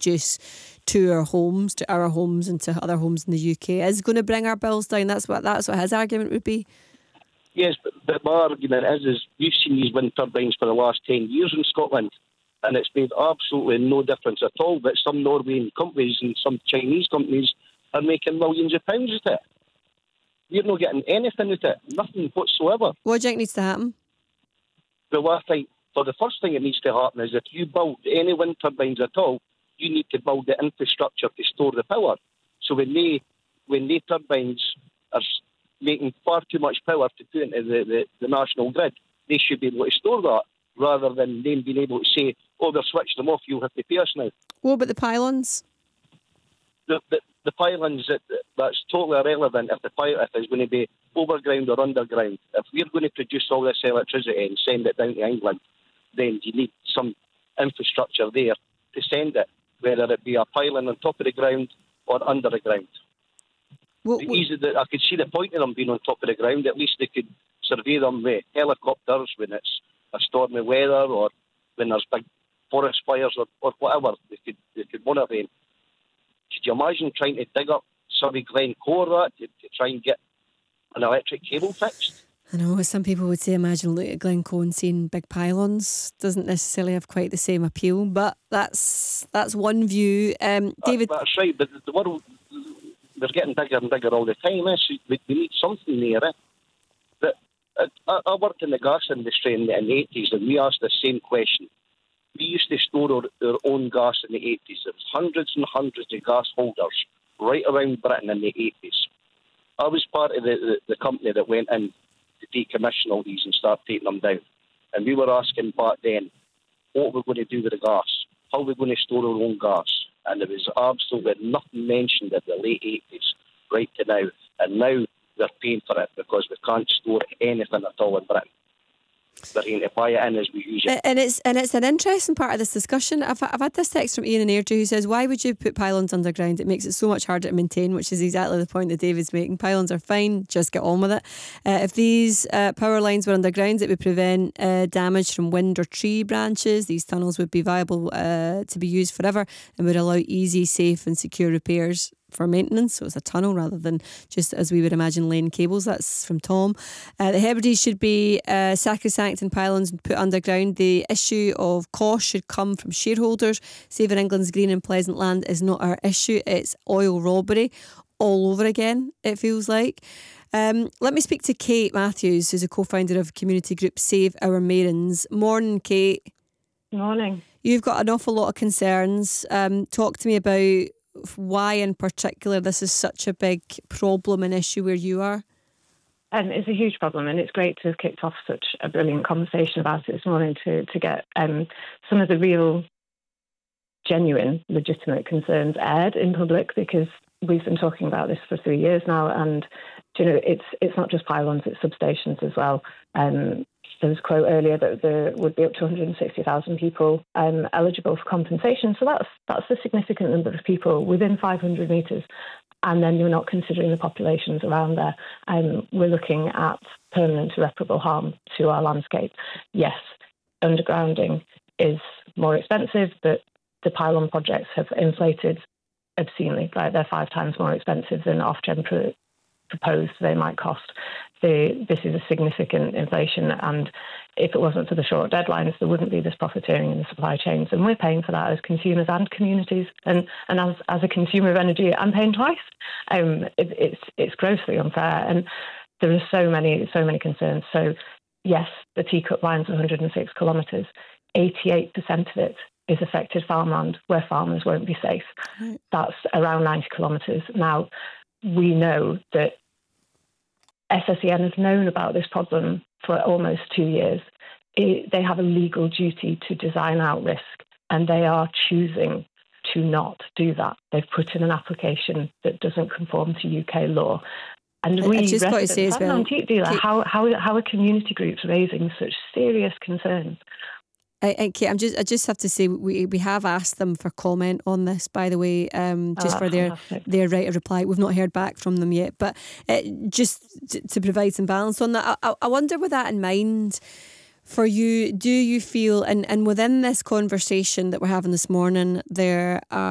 produce to our homes and to other homes in the UK is going to bring our bills down. That's what his argument would be. Yes, but my argument is you've seen these wind turbines for the last 10 years in Scotland, and it's made absolutely no difference at all. But some Norwegian companies and some Chinese companies are making millions of pounds at it. We're not getting anything at it, nothing whatsoever. What do you think needs to happen? Well, I think for the first thing that needs to happen is if you build any wind turbines at all, you need to build the infrastructure to store the power. So when they turbines are making far too much power to put into the national grid, they should be able to store that, rather than them being able to say, oh, they're switching them off, you'll have to pay us now. What about the pylons? The pylons, that's totally irrelevant if it's going to be overground or underground. If we're going to produce all this electricity and send it down to England, then you need some infrastructure there to send it, whether it be a pylon on top of the ground or under the ground. I could see the point of them being on top of the ground. At least they could survey them with helicopters when it's a stormy weather or when there's big forest fires or whatever. They could monitor them. Could you imagine trying to dig up Surrey Glencore to try and get an electric cable fixed? I know some people would say, imagine looking at Glencoe and seeing big pylons. Doesn't necessarily have quite the same appeal, but that's one view. David, that's right, but the world, they're getting bigger and bigger all the time. We need something there. But I worked in the gas industry in the 80s, and we asked the same question. We used to store our own gas in the 80s. There was hundreds and hundreds of gas holders right around Britain in the 80s. I was part of the company that went in to decommission all these and start taking them down. And we were asking back then, what we're going to do with the gas? How are we going to store our own gas? And there was absolutely nothing mentioned in the late 80s right to now. And now they're paying for it because we can't store anything at all in Britain. They're going to buy it in as we use it. And it's an interesting part of this discussion. I've had this text from Ian in Airdrie who says, why would you put pylons underground? It makes it so much harder to maintain, which is exactly the point that David's making. Pylons are fine, just get on with it. If these power lines were underground, it would prevent damage from wind or tree branches. These tunnels would be viable to be used forever and would allow easy, safe and secure repairs for maintenance. So it's a tunnel rather than just, as we would imagine, laying cables. That's from Tom. The Hebrides should be sacrosanct and pylons put underground. The issue of cost should come from shareholders. Saving England's green and pleasant land is not our issue. It's oil robbery all over again, it feels like. Let me speak to Kate Matthews, who's a co-founder of community group Save Our Maidens. Morning, Kate. Morning. You've got an awful lot of concerns. Talk to me about why in particular this is such a big problem and issue where you are. It's a huge problem, and it's great to have kicked off such a brilliant conversation about it this morning to get some of the real, genuine, legitimate concerns aired in public, because we've been talking about this for 3 years now, and it's not just pylons, it's substations as well. There was a quote earlier that there would be up to 160,000 people eligible for compensation. So that's a significant number of people within 500 metres. And then you're not considering the populations around there. We're looking at permanent irreparable harm to our landscape. Yes, undergrounding is more expensive, but the pylon projects have inflated obscenely. Right? They're 5 times more expensive than Ofgem proposed they might cost. This is a significant inflation, and if it wasn't for the short deadlines, there wouldn't be this profiteering in the supply chains, and we're paying for that as consumers and communities. And as a consumer of energy, I'm paying twice. It's grossly unfair, and there are so many concerns. So yes, the Teacup line's 106 kilometres. 88% of it is affected farmland where farmers won't be safe. Right. That's around 90 kilometres. Now, we know that SSEN has known about this problem for almost 2 years. They have a legal duty to design out risk, and they are choosing to not do that. They've put in an application that doesn't conform to UK law. And we just got to say as well, how are community groups raising such serious concerns? Kate, I just have to say we have asked them for comment on this, by the way, just for their right of reply. We've not heard back from them yet, but just to provide some balance on that, I wonder, with that in mind, for you, do you feel, and within this conversation that we're having this morning, there are